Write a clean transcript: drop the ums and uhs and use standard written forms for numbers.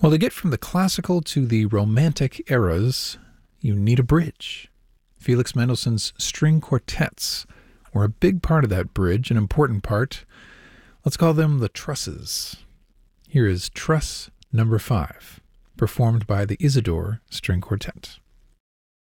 Well, to get from the classical to the romantic eras, you need a bridge. Felix Mendelssohn's string quartets were a big part of that bridge, an important part. Let's call them the trusses. Here is Truss Number 5, performed by the Isidore String Quartet.